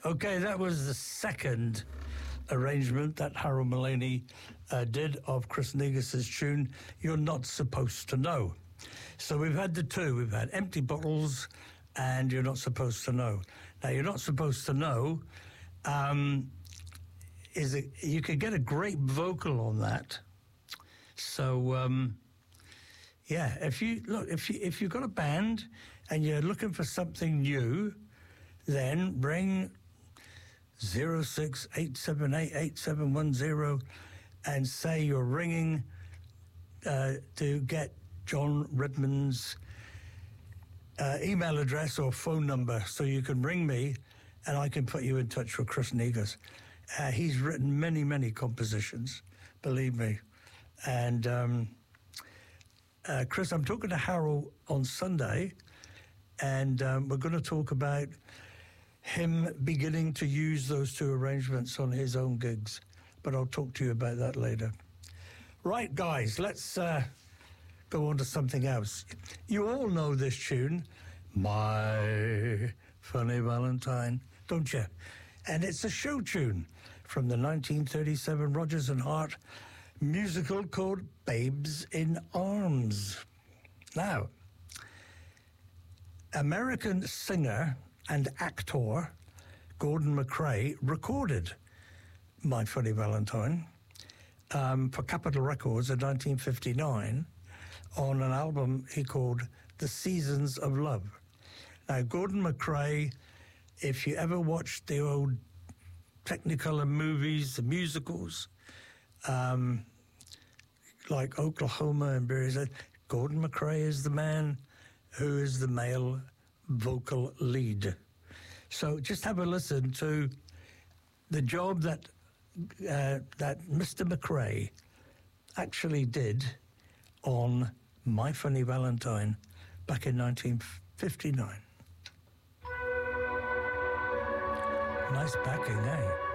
Okay, that was the second arrangement that Harold Mullaney did of Chris Negus' tune, You're Not Supposed to Know. So we've had the two. We've had Empty Bottles and You're Not Supposed to Know. Now, You're Not Supposed to Know you could get a great vocal on that. So, yeah, if you've got a band and you're looking for something new, then ring 068788710 and say you're ringing to get John Redmond's email address or phone number, so you can ring me and I can put you in touch with Chris Negus. He's written many, many compositions, believe me. And Chris, I'm talking to Harold on Sunday, and we're going to talk about him beginning to use those two arrangements on his own gigs. But I'll talk to you about that later. Right, guys, let's go on to something else. You all know this tune, My Funny Valentine, don't you? And it's a show tune from the 1937 Rodgers and Hart musical called Babes in Arms. Now, American singer and actor Gordon MacRae recorded My Funny Valentine for Capitol Records in 1959 on an album he called The Seasons of Love. Now, Gordon MacRae, if you ever watched the old Technicolor movies, the musicals, like Oklahoma and Barry said, Gordon MacRae is the man who is the male vocal lead. So just have a listen to the job that Mr. MacRae actually did on My Funny Valentine back in 1959. Nice backing, eh?